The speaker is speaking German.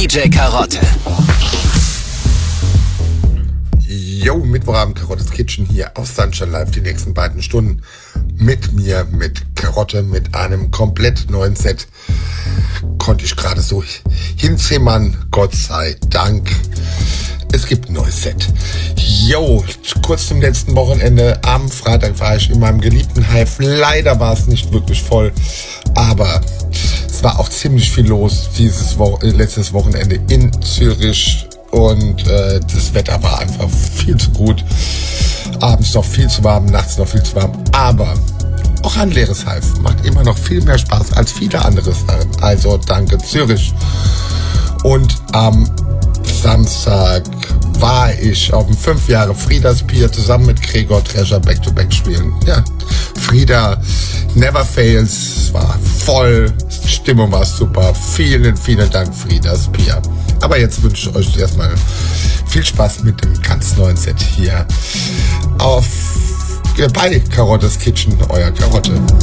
DJ Karotte. Yo, Mittwochabend, Karottes Kitchen hier auf Sunshine Live. Die nächsten beiden Stunden mit mir, mit Karotte, mit einem komplett neuen Set. Konnte ich gerade so hinzimmern, Gott sei Dank. Es gibt ein neues Set. Yo, kurz zum letzten Wochenende. Am Freitag war ich in meinem geliebten Hive. Leider war es nicht wirklich voll, aber es war auch ziemlich viel los letztes Wochenende in Zürich. Und das Wetter war einfach viel zu gut. Abends noch viel zu warm, nachts noch viel zu warm. Aber auch ein leeres Hive macht immer noch viel mehr Spaß als viele andere Sachen. Also danke Zürich. Und am Samstag war ich auf dem 5 Jahre Friedas Pier zusammen mit Gregor Treasure Back-to-Back spielen. Ja, Frieda never fails. Es war voll. Die Stimmung war super. Vielen, vielen Dank, Friedas Pier. Aber jetzt wünsche ich euch erstmal viel Spaß mit dem ganz neuen Set hier bei Karottes Kitchen, euer Karotte.